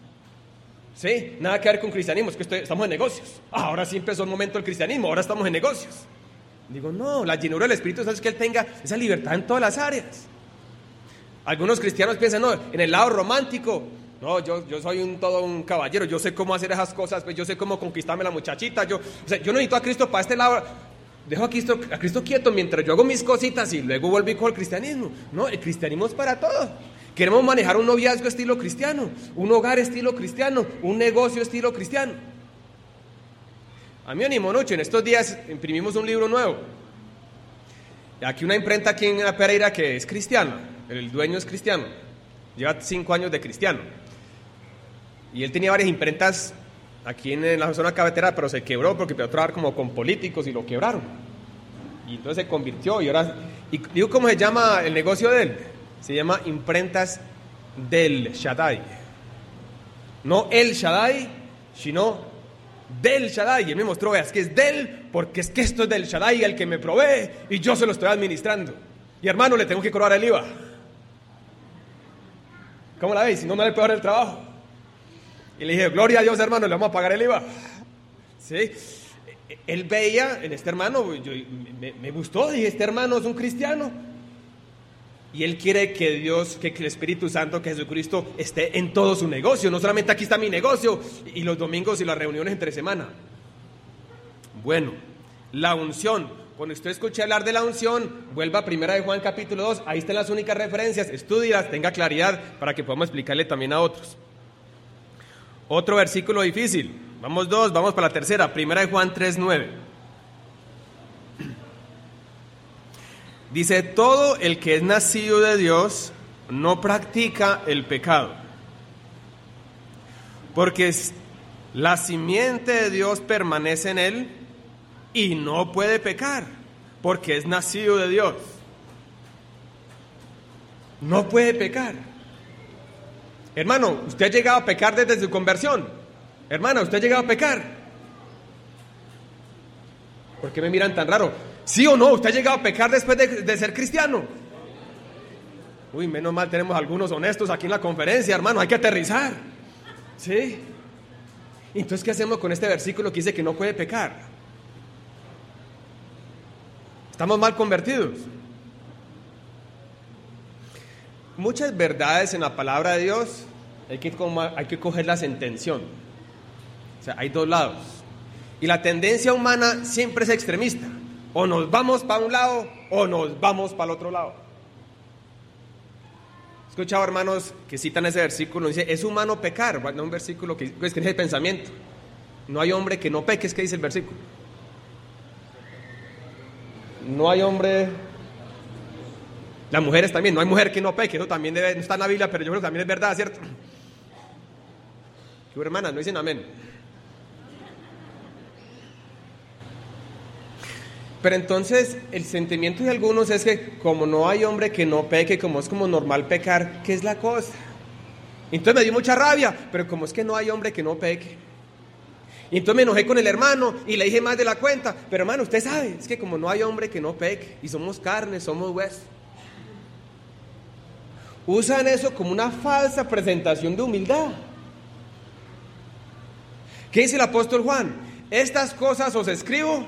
¿Sí? Nada que ver con cristianismo, es que estamos en negocios. Ahora sí empezó el momento del cristianismo, ahora estamos en negocios. Digo, no, la llenura del Espíritu Santo es que Él tenga esa libertad en todas las áreas. Algunos cristianos piensan: no, en el lado romántico, no, yo soy todo un caballero, yo sé cómo hacer esas cosas, pues yo sé cómo conquistarme la muchachita, yo no necesito a Cristo para este lado, dejo a Cristo quieto mientras yo hago mis cositas y luego vuelvo y cojo el cristianismo. No, el cristianismo es para todo. Queremos manejar un noviazgo estilo cristiano, un hogar estilo cristiano, un negocio estilo cristiano. A mí me animó mucho, en estos días imprimimos un libro nuevo. Aquí una imprenta aquí en Pereira que es cristiana, el dueño es cristiano, lleva 5 años de cristiano. Y él tenía varias imprentas aquí en la zona cafetera, pero se quebró porque empezó a trabajar como con políticos y lo quebraron. Y entonces se convirtió y ahora... Y digo, ¿cómo se llama el negocio de él? Se llama Imprentas del Shaddai. No el Shaddai, sino del Shaddai. Y él me mostró, veas que es del, porque es que esto es del Shaddai, el que me provee, y yo se lo estoy administrando. Y hermano, le tengo que cobrar el IVA. ¿Cómo la veis? Si no me le puedo dar el trabajo. Y le dije: gloria a Dios, hermano, le vamos a pagar el IVA. ¿Sí? Él veía en este hermano, me gustó, dije: este hermano es un cristiano. Y él quiere que Dios, que el Espíritu Santo, que Jesucristo esté en todo su negocio. No solamente aquí está mi negocio y los domingos y las reuniones entre semana. Bueno, la unción. Cuando usted escuche hablar de la unción, vuelva a 1 de Juan capítulo 2. Ahí están las únicas referencias. Estúdialas, tenga claridad para que podamos explicarle también a otros. Otro versículo difícil. Vamos para la tercera. 1 de Juan 3:9. Dice: todo el que es nacido de Dios no practica el pecado, porque la simiente de Dios permanece en él y no puede pecar, porque es nacido de Dios. No puede pecar. Hermano, ¿usted ha llegado a pecar desde su conversión? Hermana, ¿usted ha llegado a pecar? ¿Por qué me miran tan raro? ¿Sí o no? ¿Usted ha llegado a pecar después de ser cristiano? Uy, menos mal tenemos algunos honestos aquí en la conferencia, hermano, hay que aterrizar. ¿Sí? Entonces, ¿qué hacemos con este versículo que dice que no puede pecar? Estamos mal convertidos. Muchas verdades en la palabra de Dios hay que cogerlas en tensión. O sea, hay dos lados. Y la tendencia humana siempre es extremista. O nos vamos para un lado o nos vamos para el otro lado. He escuchado hermanos que citan ese versículo, dice: es humano pecar. Bueno, un versículo que es el pensamiento. No hay hombre que no peque, es que dice el versículo. No hay hombre... Las mujeres también, no hay mujer que no peque, eso también no está en la Biblia, pero yo creo que también es verdad, ¿cierto? ¿Qué hermanas no dicen amén? Pero entonces el sentimiento de algunos es que como no hay hombre que no peque, como es como normal pecar, ¿qué es la cosa? Entonces me dio mucha rabia, pero como es que no hay hombre que no peque. Y entonces me enojé con el hermano y le dije más de la cuenta. Pero hermano, usted sabe, es que como no hay hombre que no peque, y somos carne, somos hueso. Usan eso como una falsa presentación de humildad. ¿Qué dice el apóstol Juan? Estas cosas os escribo.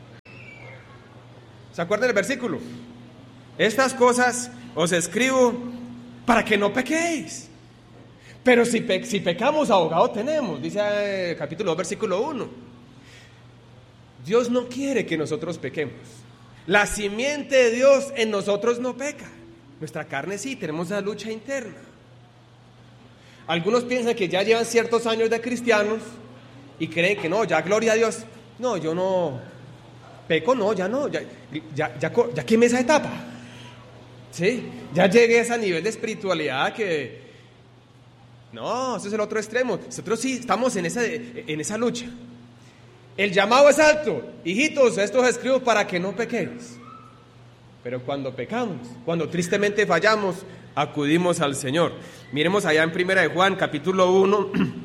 ¿Se acuerdan del versículo? Estas cosas os escribo para que no pequéis. Pero si pecamos, abogado tenemos, dice capítulo 2, versículo 1. Dios no quiere que nosotros pequemos. La simiente de Dios en nosotros no peca. Nuestra carne sí, tenemos la lucha interna. Algunos piensan que ya llevan ciertos años de cristianos y creen que no, ya gloria a Dios. No, yo no peco, no, ya quemé esa etapa. ¿Sí? Ya llegué a ese nivel de espiritualidad que... No, ese es el otro extremo. Nosotros sí estamos en esa lucha. El llamado es alto. Hijitos, esto os escribo para que no pequéis. Pero cuando pecamos, cuando tristemente fallamos, acudimos al Señor. Miremos allá en 1 de Juan, capítulo 1.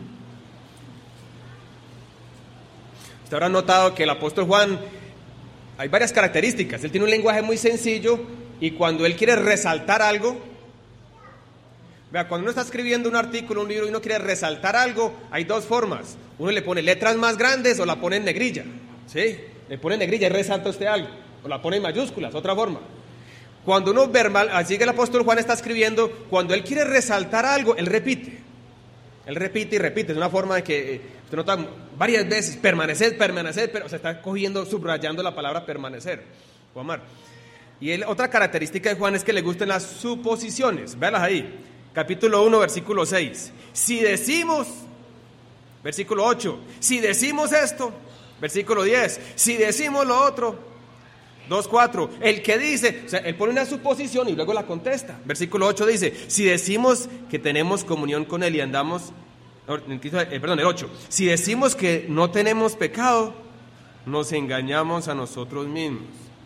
Usted habrá notado que el apóstol Juan, hay varias características. Él tiene un lenguaje muy sencillo y cuando él quiere resaltar algo, vea, cuando uno está escribiendo un artículo, un libro y uno quiere resaltar algo, hay dos formas. Uno le pone letras más grandes o la pone en negrilla. ¿Sí? Le pone en negrilla y resalta usted algo. O la pone en mayúsculas, otra forma. Cuando uno verbal, así que el apóstol Juan está escribiendo, cuando él quiere resaltar algo, él repite. Él repite y repite. Es una forma de que usted nota varias veces, permanecer, pero se está cogiendo, subrayando la palabra permanecer o amar. Y otra característica de Juan es que le gustan las suposiciones. Véalas ahí. Capítulo 1, versículo 6. Si decimos, versículo 8, si decimos esto, versículo 10, si decimos lo otro, 2:4, el que dice, o sea, él pone una suposición y luego la contesta. Versículo 8 dice, si decimos que tenemos comunión con él y andamos, el 8, si decimos que no tenemos pecado, nos engañamos a nosotros mismos.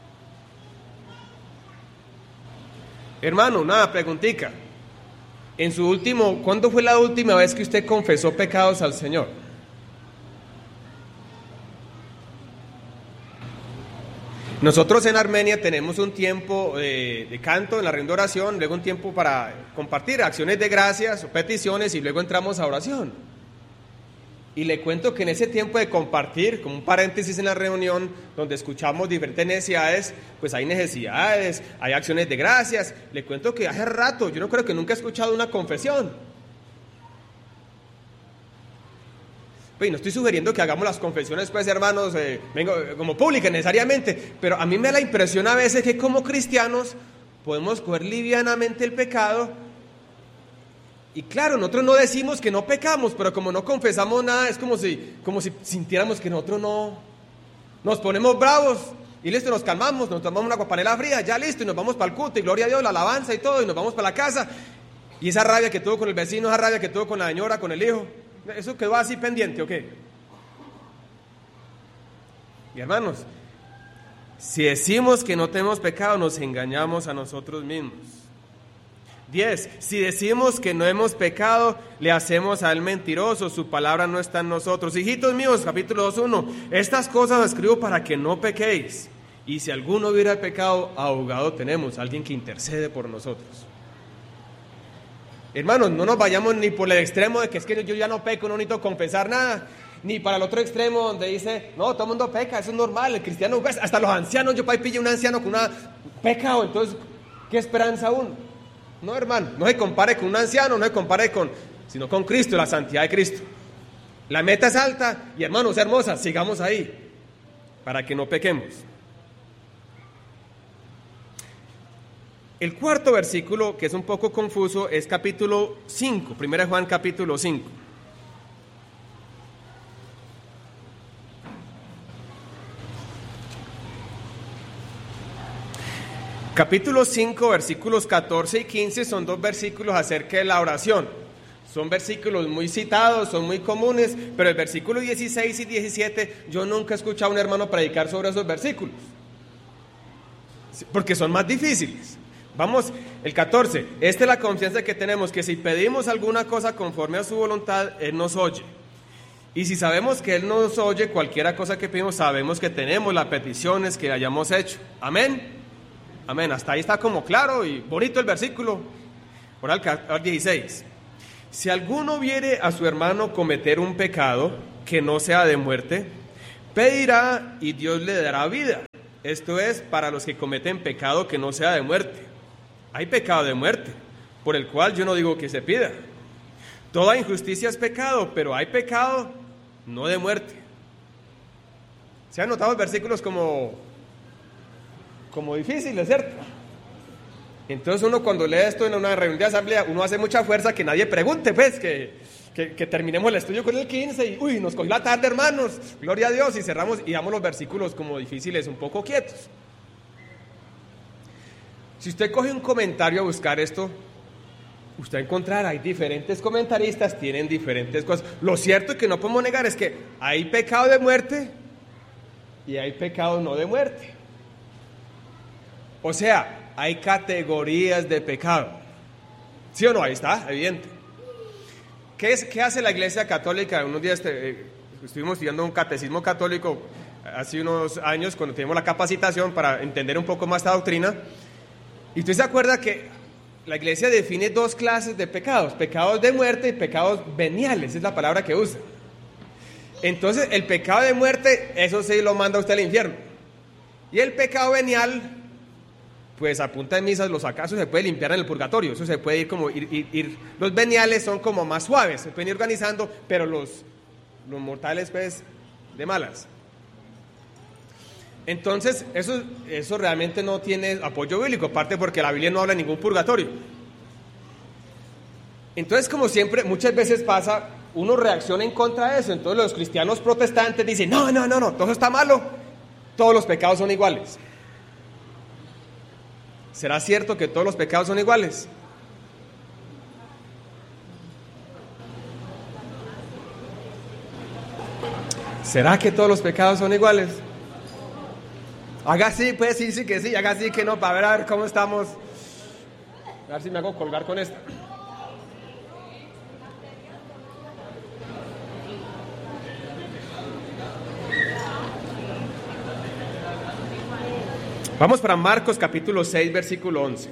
Hermano, una preguntica. ¿Cuándo fue la última vez que usted confesó pecados al Señor? Nosotros en Armenia tenemos un tiempo de canto en la reunión de oración, luego un tiempo para compartir acciones de gracias o peticiones y luego entramos a oración. Y le cuento que en ese tiempo de compartir, como un paréntesis en la reunión, donde escuchamos diferentes necesidades, pues hay necesidades, hay acciones de gracias. Le cuento que hace rato, yo no creo que nunca he escuchado una confesión. Pues no estoy sugiriendo que hagamos las confesiones, pues hermanos, como públicas necesariamente, pero a mí me da la impresión a veces que como cristianos podemos coger livianamente el pecado. Y claro, nosotros no decimos que no pecamos, pero como no confesamos nada, es como si sintiéramos que nosotros no nos ponemos bravos y listo, nos calmamos, nos tomamos una guapanela fría, ya listo, y nos vamos para el culto y gloria a Dios, la alabanza y todo, y nos vamos para la casa. Y esa rabia que tuvo con el vecino, esa rabia que tuvo con la señora, con el hijo, ¿eso quedó así pendiente o qué? Y hermanos, si decimos que no tenemos pecado, nos engañamos a nosotros mismos. 10. Si decimos que no hemos pecado, le hacemos a él mentiroso, su palabra no está en nosotros. Hijitos míos, capítulo 2:1, estas cosas escribo para que no pequéis. Y si alguno hubiera pecado, abogado tenemos, alguien que intercede por nosotros. Hermanos, no nos vayamos ni por el extremo de que es que yo ya no peco, no necesito confesar nada, ni para el otro extremo donde dice, no, todo el mundo peca, eso es normal, el cristiano, hasta los ancianos, yo para ahí pille un anciano con una pecado, entonces, ¿qué esperanza uno? No, hermano, no se compare con un anciano, no se compare sino con Cristo, la santidad de Cristo. La meta es alta y hermanos, hermosas, sigamos ahí para que no pequemos. El cuarto versículo, que es un poco confuso, es capítulo 5, 1 Juan capítulo 5. Capítulo 5, versículos 14 y 15 son dos versículos acerca de la oración. Son versículos muy citados, son muy comunes, pero el versículo 16 y 17 yo nunca he escuchado a un hermano predicar sobre esos versículos, porque son más difíciles. Vamos, el 14, esta es la confianza que tenemos, que si pedimos alguna cosa conforme a su voluntad, Él nos oye. Y si sabemos que Él nos oye, cualquiera cosa que pedimos, sabemos que tenemos las peticiones que hayamos hecho. Amén. Amén. Hasta ahí está como claro y bonito el versículo. Ahora al 16. Si alguno viere a su hermano cometer un pecado que no sea de muerte, pedirá y Dios le dará vida. Esto es para los que cometen pecado que no sea de muerte. Hay pecado de muerte, por el cual yo no digo que se pida. Toda injusticia es pecado, pero hay pecado no de muerte. ¿Se han notado versículos como difíciles, cierto? Entonces uno cuando lee esto en una reunión de asamblea, uno hace mucha fuerza que nadie pregunte, pues, que terminemos el estudio con el 15 y nos cogió la tarde, hermanos, gloria a Dios, y cerramos y damos los versículos como difíciles, un poco quietos. Si usted coge un comentario a buscar esto, usted encontrará, hay diferentes comentaristas, tienen diferentes cosas. Lo cierto que no podemos negar es que hay pecado de muerte y hay pecado no de muerte. O sea, hay categorías de pecado. ¿Sí o no? Ahí está, evidente. ¿Qué hace la Iglesia Católica? Unos días estuvimos estudiando un catecismo católico hace unos años, cuando tuvimos la capacitación para entender un poco más esta doctrina. Y usted se acuerda que la Iglesia define dos clases de pecados: pecados de muerte y pecados veniales, es la palabra que usa. Entonces, el pecado de muerte, eso sí lo manda usted al infierno. Y el pecado venial, pues a punta de misas, los acasos se puede limpiar en el purgatorio. Eso se puede ir. Los veniales son como más suaves, se pueden ir organizando, pero los mortales, pues, de malas. Entonces, eso realmente no tiene apoyo bíblico, aparte porque la Biblia no habla de ningún purgatorio. Entonces, como siempre, muchas veces pasa, uno reacciona en contra de eso. Entonces los cristianos protestantes dicen, no, todo eso está malo, todos los pecados son iguales. ¿Será cierto que todos los pecados son iguales? ¿Será que todos los pecados son iguales? Haga así, pues sí que sí, haga así que no, para ver cómo estamos. A ver si me hago colgar con esto. Vamos para Marcos capítulo 6, versículo 11.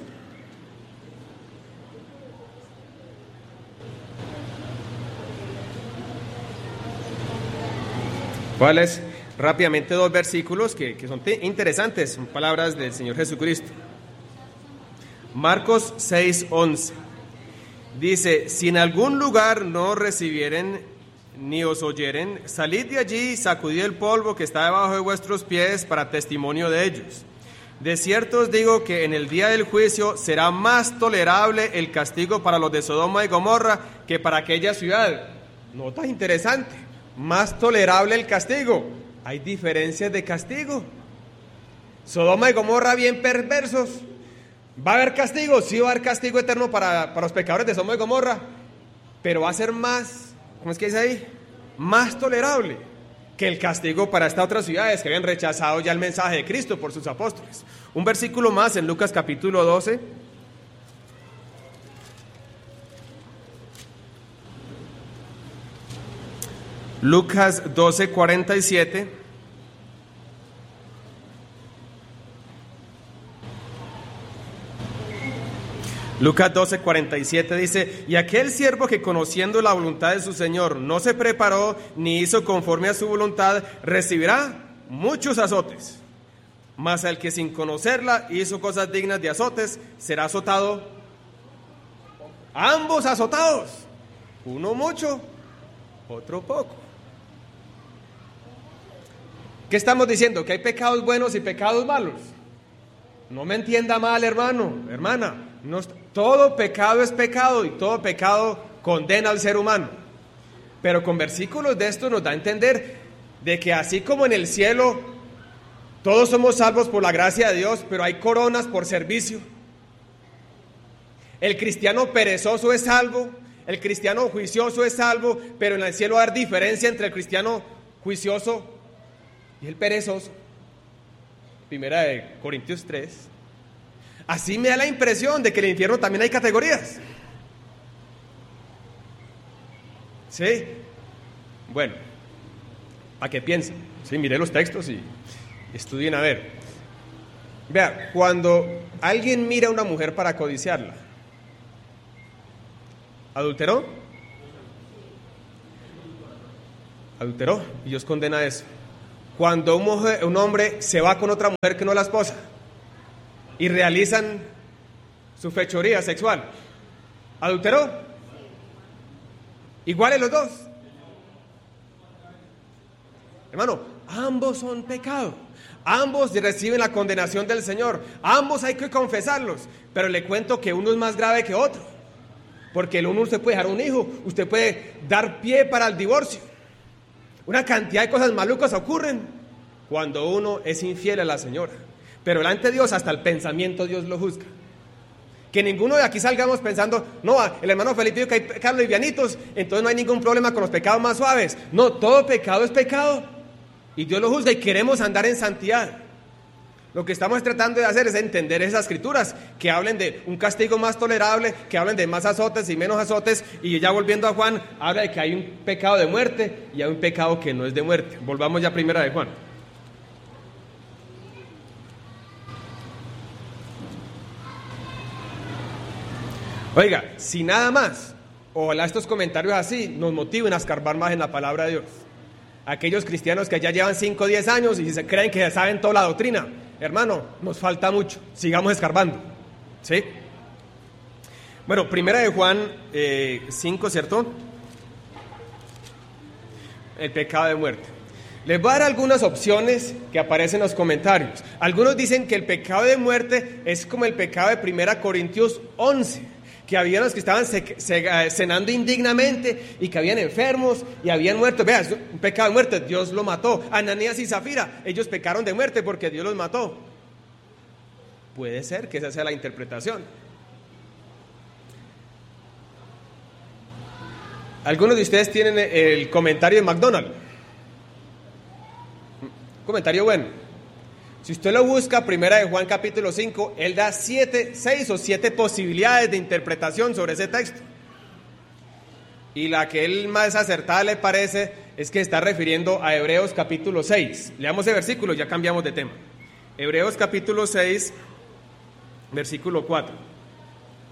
¿Cuáles? Rápidamente dos versículos que son interesantes, son palabras del Señor Jesucristo. Marcos 6, 11. Dice, si en algún lugar no recibieren ni os oyeren, salid de allí y sacudid el polvo que está debajo de vuestros pies para testimonio de ellos. De cierto os digo que en el día del juicio será más tolerable el castigo para los de Sodoma y Gomorra que para aquella ciudad. Nota interesante, más tolerable el castigo. Hay diferencias de castigo. Sodoma y Gomorra bien perversos. ¿Va a haber castigo? Sí, va a haber castigo eterno para los pecadores de Sodoma y Gomorra, pero va a ser más, ¿cómo es que dice ahí? Más tolerable que el castigo para estas otras ciudades que habían rechazado ya el mensaje de Cristo por sus apóstoles. Un versículo más en Lucas capítulo 12. Lucas 12, 47. Lucas 12, 47 dice, y aquel siervo que conociendo la voluntad de su Señor no se preparó ni hizo conforme a su voluntad, recibirá muchos azotes. Mas el que sin conocerla hizo cosas dignas de azotes, será azotado. Ambos azotados, uno mucho, otro poco. ¿Qué estamos diciendo? ¿Que hay pecados buenos y pecados malos? No me entienda mal, hermano, hermana. No, todo pecado es pecado y todo pecado condena al ser humano. Pero con versículos de esto nos da a entender de que así como en el cielo todos somos salvos por la gracia de Dios, pero hay coronas por servicio. El cristiano perezoso es salvo, el cristiano juicioso es salvo, pero en el cielo va a haber diferencia entre el cristiano juicioso y el perezoso. Primera de Corintios 3. Así me da la impresión de que en el infierno también hay categorías. ¿Sí? Bueno. para que piensen. Sí, mire los textos y estudien a ver. Vea, cuando alguien mira a una mujer para codiciarla, ¿adulteró? Adulteró, y Dios condena eso. Cuando un hombre se va con otra mujer que no es la esposa y realizan su fechoría sexual, ¿adulteró? ¿Iguales los dos? Hermano, ambos son pecado. Ambos reciben la condenación del Señor. Ambos hay que confesarlos. Pero le cuento que uno es más grave que otro. Porque el uno usted puede dejar un hijo, usted puede dar pie para el divorcio. Una cantidad de cosas malucas ocurren cuando uno es infiel a la señora. Pero delante de Dios, hasta el pensamiento Dios lo juzga. Que ninguno de aquí salgamos pensando, no, el hermano Felipe dijo que hay pecados livianitos, entonces no hay ningún problema con los pecados más suaves. No, todo pecado es pecado y Dios lo juzga y queremos andar en santidad. Lo que estamos tratando de hacer es entender esas escrituras que hablen de un castigo más tolerable, que hablen de más azotes y menos azotes, y ya volviendo a Juan, habla de que hay un pecado de muerte y hay un pecado que no es de muerte. Volvamos ya a primera de Juan. Oiga, si nada más, ojalá estos comentarios así nos motiven a escarbar más en la palabra de Dios. Aquellos cristianos que ya llevan 5 o 10 años y se creen que saben toda la doctrina, hermano, nos falta mucho, sigamos escarbando, ¿sí? Bueno, primera de Juan 5, ¿cierto? El pecado de muerte. Les voy a dar algunas opciones que aparecen en los comentarios. Algunos dicen que el pecado de muerte es como el pecado de 1 Corintios 11, que había los que estaban cenando indignamente y que habían enfermos y habían muerto. Vea, es un pecado de muerte, Dios lo mató. Ananías y Zafira, ellos pecaron de muerte porque Dios los mató. Puede ser que esa sea la interpretación. Algunos de ustedes tienen el comentario de MacDonald. Comentario bueno. Si usted lo busca, primera de Juan capítulo 5, él da 6 o 7 posibilidades de interpretación sobre ese texto. Y la que él más acertada le parece es que está refiriendo a Hebreos capítulo 6. Leamos el versículo, ya cambiamos de tema. Hebreos capítulo 6, versículo 4.